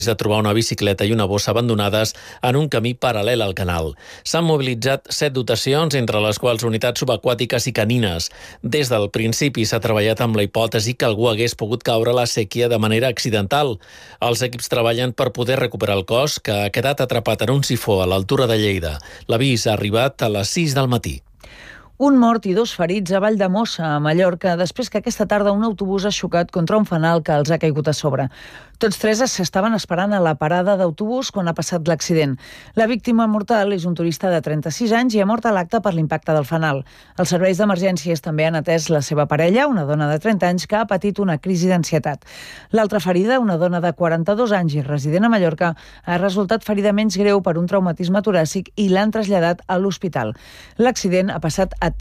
de trobar una bicicleta i una bossa abandonades en un camí paral·lel al canal. S'han mobilitzat 7 dotacions, entre les quals unitats subaquàtiques i canines. Des del principi s'ha treballat amb la hipòtesi que algú hagués pogut caure a la séquia de manera accidental. Els equips treballen per poder recuperar el cos, que ha quedat atrapat en un sifó a l'altura de Lleida. L'avís ha arribat a les 6 del matí. Un mort i 2 ferits a Valldemossa, a Mallorca, després que aquesta tarda un autobús ha xocat contra un fanal que els ha caigut a sobre. Tots 3 s'estaven esperant a la parada d'autobús quan ha passat l'accident. La víctima mortal és un turista de 36 anys i ha mort a l'acte per l'impacte del fanal. Els serveis d'emergències també han atès la seva parella, una dona de 30 anys que ha patit una crisi d'ansietat. L'altra ferida, una dona de 42 anys i resident a Mallorca, ha resultat ferida menys greu per un traumatisme toràcic i l'han traslladat a l'hospital. L'accident ha passat a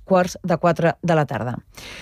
3:15 de la tarda.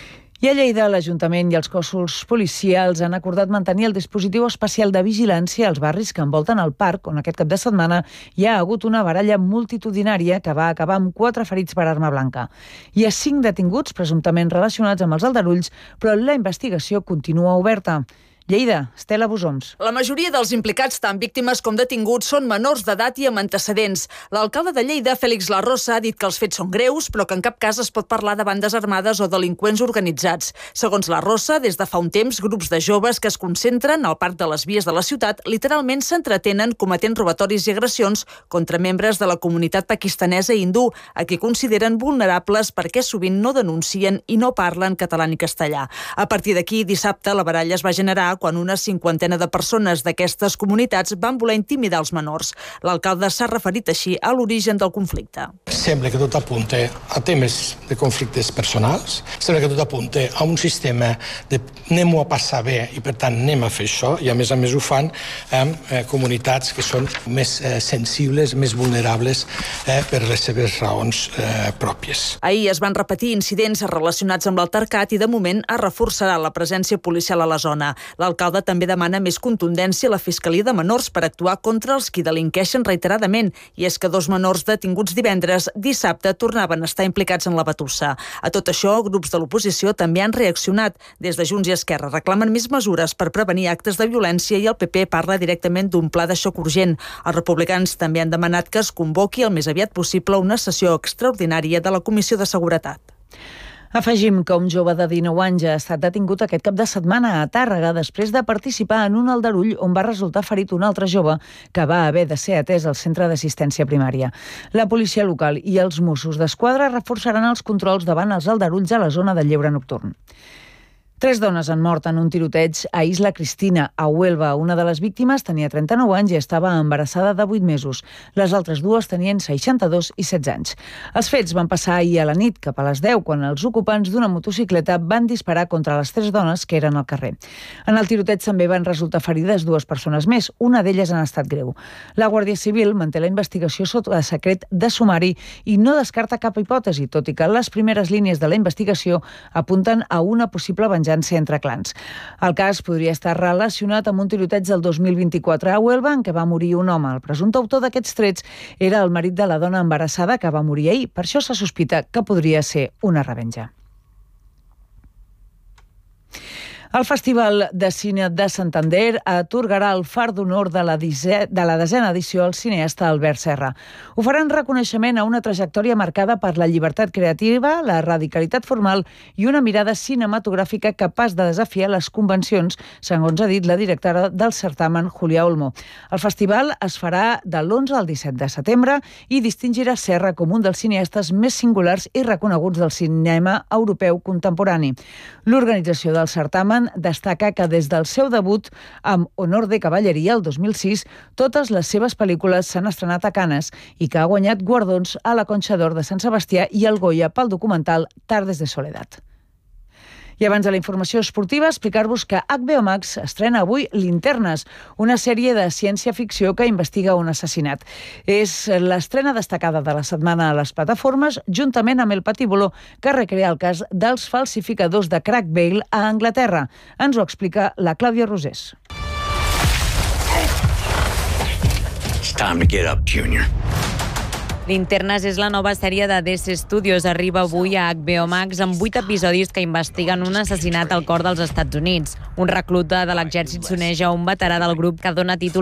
I a Lleida, l'Ajuntament i els cossos policials han acordat mantenir el dispositiu especial de vigilància als barris que envolten el parc, on aquest cap de setmana hi ha hagut una baralla multitudinària que va acabar amb 4 ferits per arma blanca. Hi ha 5 detinguts presumptament relacionats amb els aldarulls, però la investigació continua oberta. Lleida, Estela Busons. La majoria dels implicats, tant víctimes com detinguts, són menors d'edat i amb antecedents. L'alcalde de Lleida, Félix Larrosa, ha dit que els fets són greus, però que en cap cas es pot parlar de bandes armades o delinqüents organitzats. Segons Larrosa, des de fa un temps, grups de joves que es concentren al parc de les vies de la ciutat literalment s'entretenen cometent robatoris i agressions contra membres de la comunitat pakistanesa i hindú, a qui consideren vulnerables perquè sovint no denuncien i no parlen català ni castellà. A partir d'aquí, dissabte, la baralla es va generar quan una 50ena de persones d'aquestes comunitats van voler intimidar els menors. L'alcalde s'ha referit així a l'origen del conflicte. Sembla que tot apunta a temes de conflictes personals, sembla que tot apunta a un sistema de anem-ho a passar bé i per tant anem a fer això, i a més ho fan amb comunitats que són més sensibles, més vulnerables per les seves raons pròpies. Ahir es van repetir incidents relacionats amb l'altercat i de moment es reforçarà la presència policial a la zona. L'alcalde també demana més contundència a la Fiscalia de Menors per actuar contra els qui delinqueixen reiteradament, i és que 2 menors detinguts divendres, dissabte tornaven a estar implicats en la batussa. A tot això, grups de l'oposició també han reaccionat. Des de Junts i Esquerra reclamen més mesures per prevenir actes de violència i el PP parla directament d'un pla de xoc urgent. Els republicans també han demanat que es convoqui el més aviat possible una sessió extraordinària de la Comissió de Seguretat. Afegim que un jove de 19 anys ha estat detingut aquest cap de setmana a Tàrrega després de participar en un aldarull on va resultar ferit un altre jove que va haver de ser atès al centre d'assistència primària. La policia local i els Mossos d'Esquadra reforçaran els controls davant els aldarulls a la zona de lleure nocturn. 3 dones han mort en un tiroteig a Isla Cristina, a Huelva. Una de les víctimes tenia 39 anys i estava embarassada de 8 mesos. Les altres 2 tenien 62 i 16 anys. Els fets van passar ahir a la nit, cap a les 10, quan els ocupants d'una motocicleta van disparar contra les 3 dones que eren al carrer. En el tiroteig també van resultar ferides 2 persones més, una d'elles en estat greu. La Guàrdia Civil manté la investigació sota secret de sumari i no descarta cap hipòtesi, tot i que les primeres línies de la investigació apunten a una possible venjança entre clans. El cas podria estar relacionat amb un tiroteig del 2024 a Huelva en què va morir un home. El presumpte autor d'aquests trets era el marit de la dona embarassada que va morir ahir. Per això se sospita que podria ser una revenja. El Festival de Cine de Santander atorgarà el Far d'Honor de la 10a edició al cineasta Albert Serra. Ho farà en reconeixement a una trajectòria marcada per la llibertat creativa, la radicalitat formal i una mirada cinematogràfica capaç de desafiar les convencions, segons ha dit la directora del certamen, Julia Olmo. El festival es farà de l'11 al 17 de setembre i distingirà Serra com un dels cineastes més singulars i reconeguts del cinema europeu contemporani. L'organització del certamen destaca que des del seu debut amb Honor de Cavalleria el 2006, totes les seves pel·lícules s'han estrenat a Canes i que ha guanyat guardons a la Concha d'Or de Sant Sebastià i el Goya pel documental Tardes de Soledad. I abans de la informació esportiva, explicar-vos que HBO Max estrena avui Linternes, una sèrie de ciència-ficció que investiga un assassinat. És l'estrena destacada de la setmana a les plataformes, juntament amb El Patíbulo, que recrea el cas dels falsificadors de crack Bale a Anglaterra. Ens ho explica la Clàudia Rosés. It's time to get up, Junior. Linternes és la nova sèrie de DC Studios. Arriba avui a HBO Max amb 8 episodis que investiguen un assassinat al cor dels Estats Units. Un recluta de l'exèrcit s'uneix a un veterà del grup que dona títol